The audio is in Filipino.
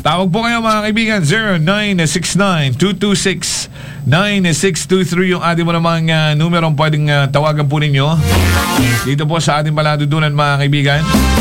Tawag po kayo mga kaibigan, 0969-226-9623 yung ating mo namang numerong pwedeng tawagan po ninyo dito po sa ating paladudunan mga kaibigan.